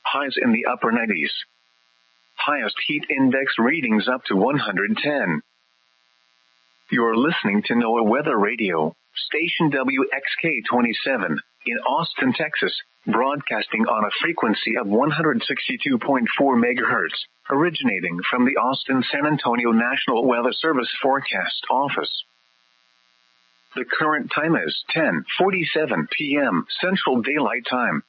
Highs in the upper 90s. Highest heat index readings up to 110. You're listening to NOAA Weather Radio, station WXK-27, in Austin, Texas, broadcasting on a frequency of 162.4 megahertz, originating from the Austin-San Antonio National Weather Service Forecast Office. The current time is 10:47 p.m. Central Daylight Time.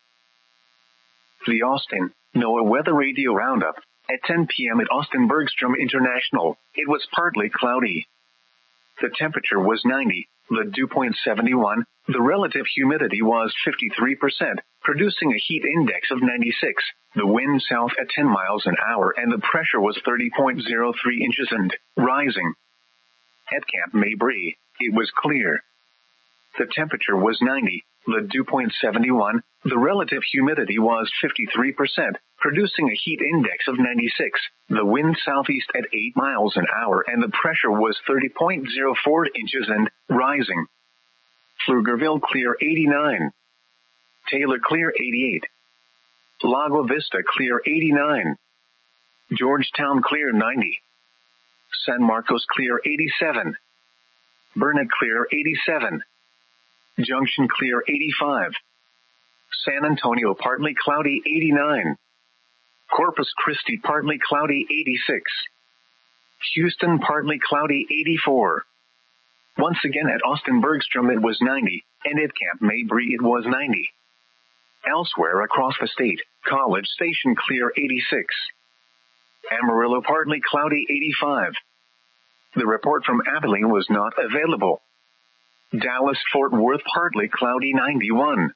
The Austin NOAA Weather Radio Roundup. At 10 p.m. at Austin Bergstrom International, it was partly cloudy. The temperature was 90, the dew point 71, the relative humidity was 53%, producing a heat index of 96, the wind south at 10 miles an hour, and the pressure was 30.03 inches and rising. At Camp Mabry, it was clear. The temperature was 90, the dew point 71, the relative humidity was 53%, producing a heat index of 96, the wind southeast at 8 miles an hour, and the pressure was 30.04 inches and rising. Pflugerville clear 89. Taylor clear 88. Lago Vista clear 89. Georgetown clear 90. San Marcos clear 87. Burnet clear 87. Junction clear 85. San Antonio partly cloudy 89. Corpus Christi partly cloudy 86. Houston partly cloudy 84. Once again at Austin Bergstrom it was 90, and at Camp Mabry it was 90. Elsewhere across the state, College Station clear 86. Amarillo partly cloudy 85. The report from Abilene was not available. Dallas-Fort Worth partly cloudy 91.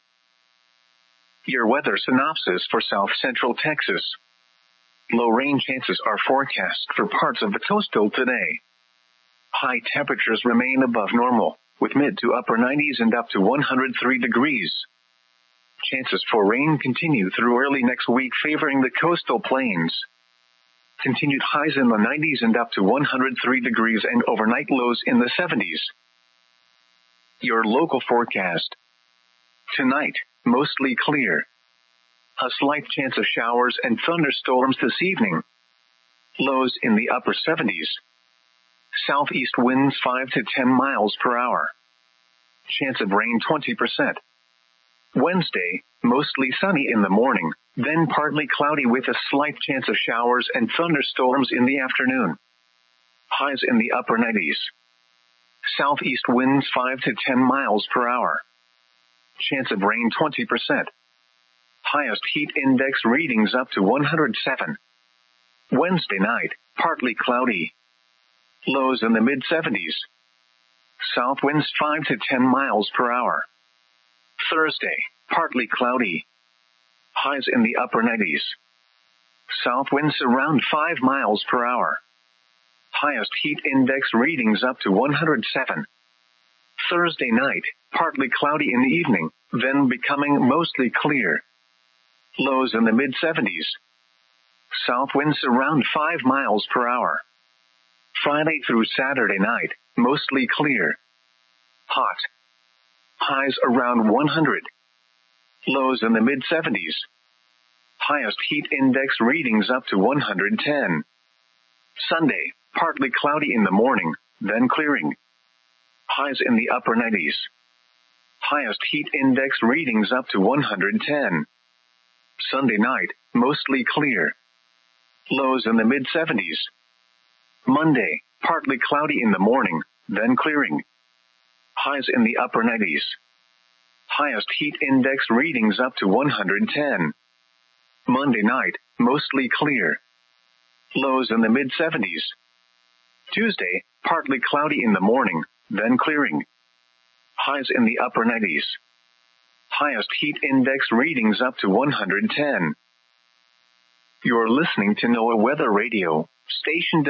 Your weather synopsis for South Central Texas. Low rain chances are forecast for parts of the coastal today. High temperatures remain above normal, with mid to upper 90s and up to 103 degrees. Chances for rain continue through early next week, favoring the coastal plains. Continued highs in the 90s and up to 103 degrees and overnight lows in the 70s. Your local forecast. Tonight, mostly clear. A slight chance of showers and thunderstorms this evening. Lows in the upper 70s. Southeast winds 5 to 10 miles per hour. Chance of rain 20%. Wednesday, mostly sunny in the morning, then partly cloudy with a slight chance of showers and thunderstorms in the afternoon. Highs in the upper 90s. Southeast winds 5 to 10 miles per hour. Chance of rain 20%. Highest heat index readings up to 107. Wednesday night, partly cloudy. Lows in the mid-70s. South winds 5 to 10 miles per hour. Thursday, partly cloudy. Highs in the upper 90s. South winds around 5 miles per hour. Highest heat index readings up to 107. Thursday night, partly cloudy in the evening, then becoming mostly clear. Lows in the mid-70s. South winds around 5 miles per hour. Friday through Saturday night, mostly clear. Hot. Highs around 100. Lows in the mid-70s. Highest heat index readings up to 110. Sunday, partly cloudy in the morning, then clearing. Highs in the upper 90s. Highest heat index readings up to 110. Sunday night, mostly clear. Lows in the mid-70s. Monday, partly cloudy in the morning, then clearing. Highs in the upper 90s. Highest heat index readings up to 110. Monday night, mostly clear. Lows in the mid-70s. Tuesday, partly cloudy in the morning, then clearing. Highs in the upper 90s. Highest heat index readings up to 110. You're listening to NOAA Weather Radio, station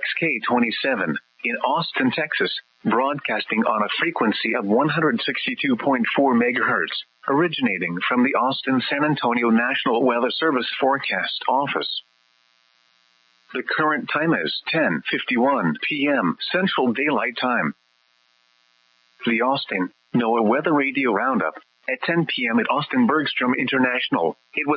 WXK-27, in Austin, Texas, broadcasting on a frequency of 162.4 megahertz, originating from the Austin-San Antonio National Weather Service Forecast Office. The current time is 10:51 p.m. Central Daylight Time. The Austin NOAA Weather Radio Roundup. At 10 p.m. at Austin Bergstrom International, it was